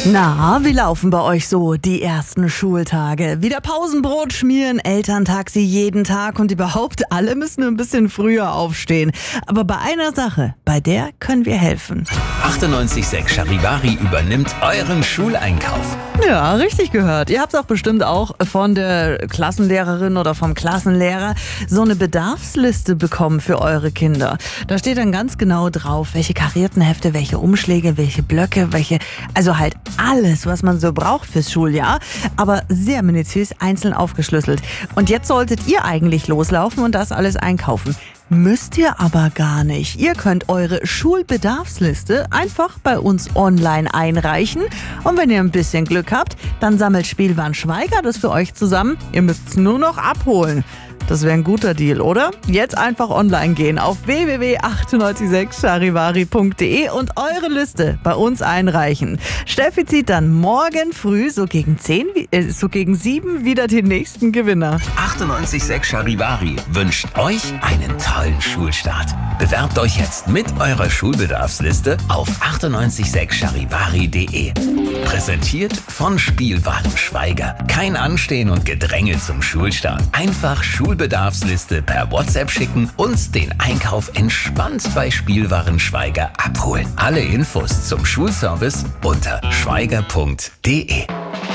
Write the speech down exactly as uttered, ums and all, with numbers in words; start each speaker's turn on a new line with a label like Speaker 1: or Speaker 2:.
Speaker 1: Na, wie laufen bei euch so die ersten Schultage? Wieder Pausenbrot schmieren, Elterntaxi jeden Tag und überhaupt alle müssen ein bisschen früher aufstehen. Aber bei einer Sache, bei der können wir helfen.
Speaker 2: achtundneunzig Komma sechs Charivari übernimmt euren Schuleinkauf.
Speaker 1: Ja, richtig gehört. Ihr habt auch bestimmt auch von der Klassenlehrerin oder vom Klassenlehrer so eine Bedarfsliste bekommen für eure Kinder. Da steht dann ganz genau drauf, welche karierten Hefte, welche Umschläge, welche Blöcke, welche, also halt alles, was man so braucht fürs Schuljahr, aber sehr minutiös einzeln aufgeschlüsselt. Und jetzt solltet ihr eigentlich loslaufen und das alles einkaufen. Müsst ihr aber gar nicht. Ihr könnt eure Schulbedarfsliste einfach bei uns online einreichen. Und wenn ihr ein bisschen Glück habt, dann sammelt Spielwarenschweiger das für euch zusammen. Ihr müsst es nur noch abholen. Das wäre ein guter Deal, oder? Jetzt einfach online gehen auf w w w punkt achtundneunzig Komma sechs charivari punkt de und eure Liste bei uns einreichen. Steffi zieht dann morgen früh so gegen zehn, äh, so gegen sieben wieder den nächsten Gewinner.
Speaker 2: achtundneunzig Komma sechs Charivari wünscht euch einen tollen Schulstart. Bewerbt euch jetzt mit eurer Schulbedarfsliste auf achtundneunzig Komma sechs charivari punkt de. Präsentiert von Spielwarenschweiger. Kein Anstehen und Gedränge zum Schulstart. Einfach Schulbedarfsliste per WhatsApp schicken und den Einkauf entspannt bei Spielwarenschweiger abholen. Alle Infos zum Schulservice unter schweiger punkt de.